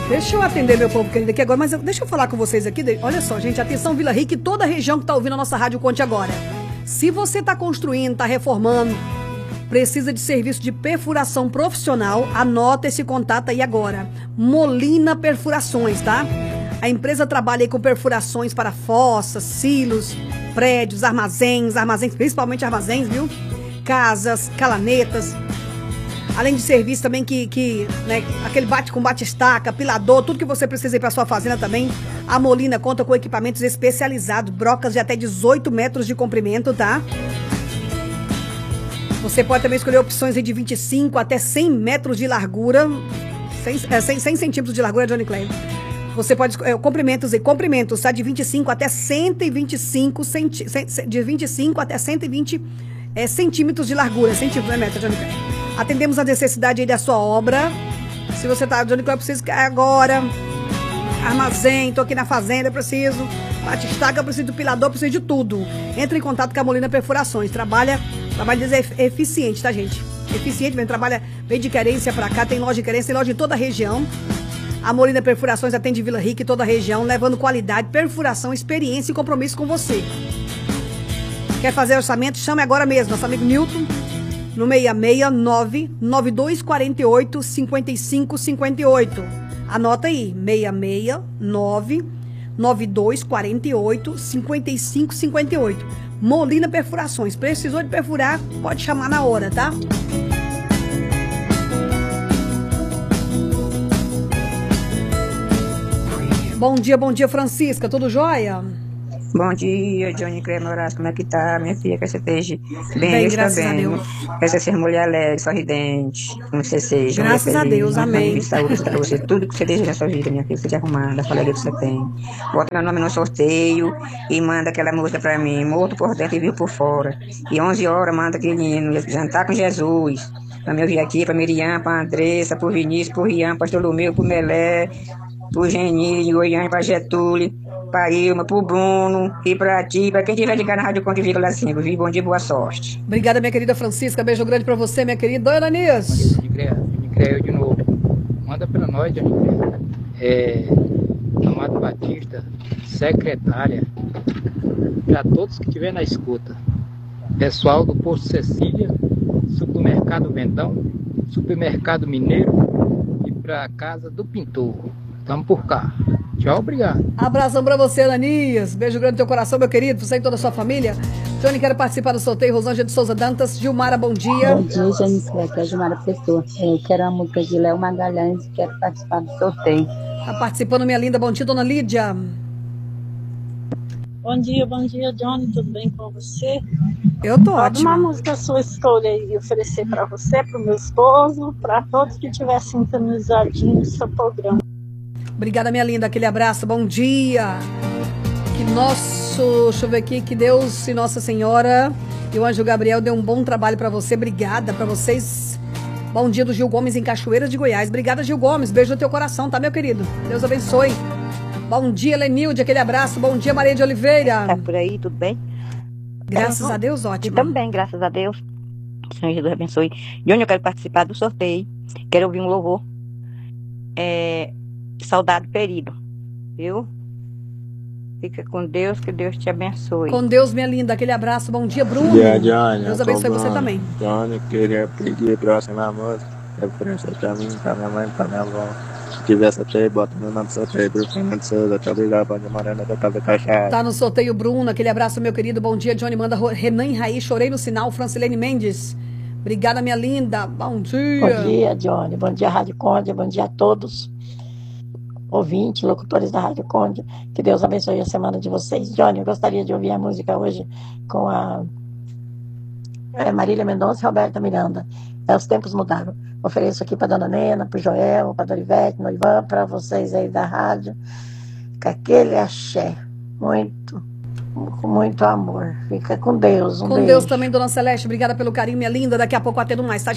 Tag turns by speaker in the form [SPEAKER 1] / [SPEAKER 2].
[SPEAKER 1] Deixa eu atender meu povo querido aqui agora, mas deixa eu falar com vocês aqui. Olha só, gente, atenção Vila Rica e toda a região que está ouvindo a nossa Rádio Conte agora. Se você está construindo, está reformando, precisa de serviço de perfuração profissional, anota esse contato aí agora. Molina Perfurações, tá? A empresa trabalha aí com perfurações para fossas, silos, prédios, armazéns, principalmente armazéns, viu? Casas, calanetas. Além de serviço também né, aquele bate-estaca, pilador, tudo que você precisa ir para sua fazenda também. A Molina conta com equipamentos especializados, brocas de até 18 metros de comprimento, tá? Você pode também escolher opções de 25 até 100 metros de largura. 100 centímetros de largura, Johnny Clay. Você pode escolher comprimentos, tá? De 25 até 125 de 25 até 120 centímetros de largura. Centímetros, né, metro, Johnny Clay? Atendemos a necessidade aí da sua obra. Se você tá, Johnny Clay, eu preciso agora. Armazém, tô aqui na fazenda, eu preciso. Bate-estaca, eu preciso do pilador, eu preciso de tudo. Entre em contato com a Molina Perfurações. Trabalha eficiente, tá, gente? Eficiente, vem de querência pra cá, tem loja de querência, tem loja em toda a região. A Molina Perfurações atende Vila Rica e toda a região, levando qualidade, perfuração, experiência e compromisso com você. Quer fazer orçamento? Chame agora mesmo, nosso amigo Newton, no 669-9248-5558. Anota aí, 669-9248-5558. Molina Perfurações. Precisou de perfurar? Pode chamar na hora, tá? Bom dia, Francisca. Tudo jóia?
[SPEAKER 2] Bom dia, Johnny Clay Moraes. Como é que tá, minha filha? Que você esteja bem,
[SPEAKER 1] graças a Deus.
[SPEAKER 2] Que você seja mulher alegre, sorridente, como você seja.
[SPEAKER 1] Graças a Deus, amém.
[SPEAKER 2] Saúde pra você, tudo que você deseja na sua vida, minha filha, seja arrumada, a alegria que você tem. Bota meu nome no sorteio e manda aquela música pra mim, morto por dentro e vivo por fora. E 11 horas manda aquele hino, jantar com Jesus. Pra me ouvir aqui, pra Miriam, pra Andressa, pro Vinícius, pro Rian, pra Bartolomeu, pro Melé, pro Geni, de Goiânia, pra Getúlio, pra Ilma, pro Bruno e pra ti, pra quem tiver ligado na Rádio Conte, vírgula 5, viu? Bom dia, boa sorte.
[SPEAKER 1] Obrigada, minha querida Francisca, beijo grande pra você, minha querida. Oi, Ananis.
[SPEAKER 3] Bom dia, eu de novo. Manda pra nós, Johnny. Amado Batista, secretária, pra todos que estiver na escuta. Pessoal do Posto Cecília, Supermercado Vendão, Supermercado Mineiro e pra Casa do Pintor. Tamo por cá. Tchau, obrigado.
[SPEAKER 1] Abração pra você, Ananias. Beijo grande no teu coração, meu querido. Você e toda a sua família. Johnny, quero participar do sorteio. Rosângela de Souza Dantas. Gilmara, bom dia.
[SPEAKER 4] Bom dia, Johnny. Aqui é a Gilmara Pessoa. Quero a música de Léo Magalhães e quero participar do sorteio.
[SPEAKER 1] Tá participando, minha linda. Bom dia, dona Lídia.
[SPEAKER 5] Bom dia, Johnny. Tudo bem com você?
[SPEAKER 1] Eu tô ótima.
[SPEAKER 5] Uma música sua escolha e oferecer pra você, pro meu esposo, pra todos que estiverem sintonizadinhos no seu programa.
[SPEAKER 1] Obrigada, minha linda. Aquele abraço. Bom dia. Deixa eu ver aqui, que Deus e Nossa Senhora e o Anjo Gabriel dê um bom trabalho pra você. Obrigada pra vocês. Bom dia do Gil Gomes em Cachoeiras de Goiás. Obrigada, Gil Gomes. Beijo no teu coração, tá, meu querido? Deus abençoe. Bom dia, Lenilde. Aquele abraço. Bom dia, Maria de Oliveira.
[SPEAKER 6] Tá por aí, tudo bem?
[SPEAKER 1] Graças a Deus, ótimo.
[SPEAKER 6] Também, graças a Deus. O Senhor Jesus abençoe. Johnny, eu quero participar do sorteio. Quero ouvir um louvor. Soldado ferido, viu? Fica com Deus, que Deus te abençoe.
[SPEAKER 1] Com Deus, minha linda, aquele abraço. Bom dia, Bruno.
[SPEAKER 7] Bom dia, Johnny.
[SPEAKER 1] Deus abençoe você também.
[SPEAKER 7] Johnny, queria pedir a próxima música, referência pra mim, pra minha mãe, pra minha avó. Se tiver sorteio, bota meu nome no sorteio. Bruno Fernando Souza, te obrigado, pode morar na casa Caixada.
[SPEAKER 1] Tá no sorteio, Bruno, aquele abraço, meu querido. Bom dia, Johnny, manda Renan e Raí, chorei no sinal, Francilene Mendes. Obrigada, minha linda. Bom dia.
[SPEAKER 5] Bom dia, Johnny. Bom dia, Rádio Conde. Bom dia a todos. Ouvintes, locutores da Rádio Conde, que Deus abençoe a semana de vocês. Johnny, eu gostaria de ouvir a música hoje com a Marília Mendonça e Roberta Miranda. Os tempos mudaram. Ofereço aqui para Dona Nena, para o Joel, para Dorivete, Noivan, para vocês aí da rádio, com aquele axé, com muito amor. Fica com Deus.
[SPEAKER 1] Com Deus também, Dona Celeste. Obrigada pelo carinho, minha linda. Daqui a pouco atendo mais, tá?